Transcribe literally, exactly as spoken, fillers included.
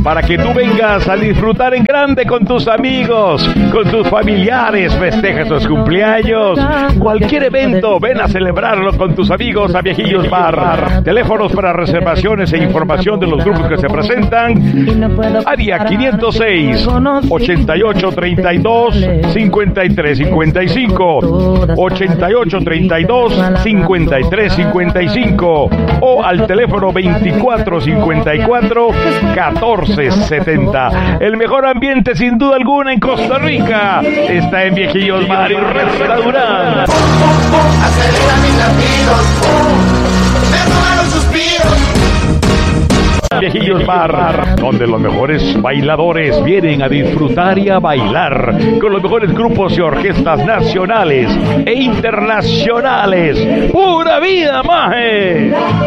para que tú vengas a disfrutar en grande con tus amigos, con tus familiares, festejes tus cumpleaños, cualquier evento, ven a celebrarlo con tus amigos a Viejillos Bar. Teléfonos para reservaciones e información de los grupos que se presentan: área quinientos seis, ochenta y ocho treinta y dos, cincuenta y tres cincuenta y cinco, ochenta y ocho treinta y dos, cincuenta y tres cincuenta y cinco, o al teléfono veinticuatro cincuenta y cuatro, catorce setenta. El mejor ambiente sin duda alguna en Costa Rica está en Viejillos Bar y Restaurante. Acelera mis latidos, me suman los suspiros. Viejillos Bar, donde los mejores bailadores vienen a disfrutar y a bailar con los mejores grupos y orquestas nacionales e internacionales. ¡Pura vida, maje!